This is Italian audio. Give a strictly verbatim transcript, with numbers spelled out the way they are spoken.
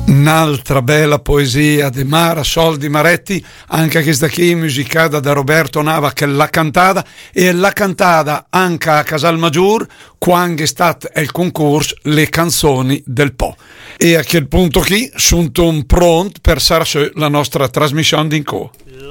Un'altra bella poesia di Mara Soldi Maretti, anche questa qui musicata da Roberto Nava, che l'ha cantata, e l'ha cantata anche a Casalmaggiur quando è stato il concorso Le canzoni del Po. E a quel punto qui sono pronto per sarà la nostra trasmissione d'inco.